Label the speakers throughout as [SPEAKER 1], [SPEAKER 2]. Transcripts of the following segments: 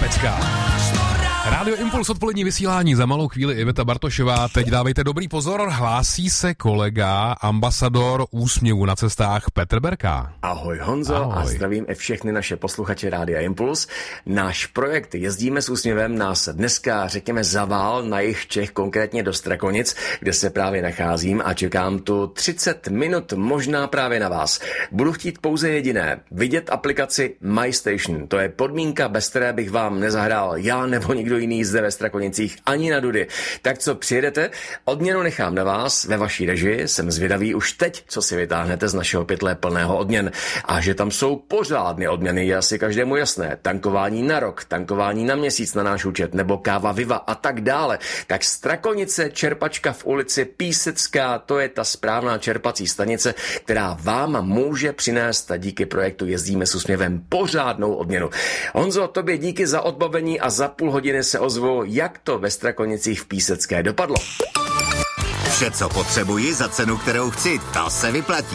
[SPEAKER 1] pecka. Rádio Impuls, odpolední vysílání, za malou chvíli Iveta Bartošová. Teď dávejte dobrý pozor, hlásí se kolega, ambasador úsměvu na cestách Petr Berka.
[SPEAKER 2] Ahoj Honzo. Ahoj. A zdravím i všechny naše posluchače Rádia Impuls. Náš projekt Jezdíme s úsměvem nás dneska, řekněme, zavál na jih Čech, konkrétně do Strakonic, kde se právě nacházím a čekám tu 30 minut možná právě na vás. Budu chtít pouze jediné, vidět aplikaci MyStation. To je podmínka, bez které bych vám nezahrál já nebo nikdo jiný zde ve Strakonicích ani na dudy. Tak co, přijedete? Odměnu nechám na vás, ve vaší režii. Jsem zvědavý už teď, co si vytáhnete z našeho pytle plného odměn. A že tam jsou pořádné odměny, je asi každému jasné. Tankování na rok, tankování na měsíc na náš účet, nebo káva Viva a tak dále. Tak Strakonice, čerpačka v ulici Písecká, to je ta správná čerpací stanice, která vám může přinést a díky projektu Jezdíme s úsměvem pořádnou odměnu. Honzo, tobě díky za odbavení a za půl hodiny se ozvu, jak to ve Strakonicích v Písecké dopadlo.
[SPEAKER 3] Vše, co potřebuji za cenu, kterou chci, to se vyplatí.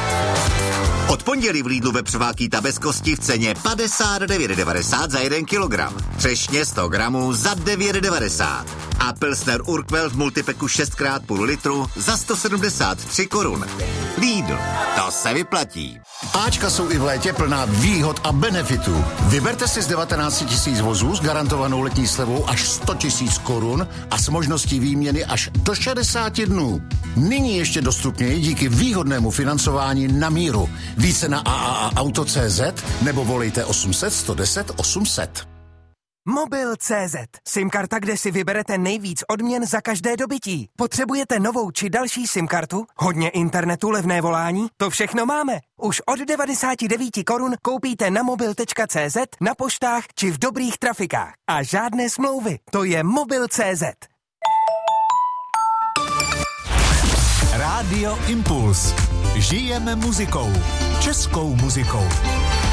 [SPEAKER 3] Od pondělí v Lidlu vepřová kýta bez kosti v ceně 59,90 za 1 kilogram. Třešně 100 gramů za 9,90. A Pilsner Urquell v multipeku 6x půl litru za 173 korun. Lidl, to se vyplatí.
[SPEAKER 4] Ačka jsou i v létě plná výhod a benefitů. Vyberte si z 19 000 vozů s garantovanou letní slevou až 100 000 korun a s možností výměny až do 60 dnů. Nyní ještě dostupněji díky výhodnému financování na míru. Více na AAAauto.cz nebo volejte 800 110 800.
[SPEAKER 5] Mobil.cz. SIM-karta, kde si vyberete nejvíc odměn za každé dobytí. Potřebujete novou či další SIM-kartu? Hodně internetu, levné volání? To všechno máme. Už od 99 korun koupíte na mobil.cz, na poštách či v dobrých trafikách. A žádné smlouvy. To je Mobil.cz.
[SPEAKER 6] Rádio Impuls. Žijeme muzikou. Českou muzikou.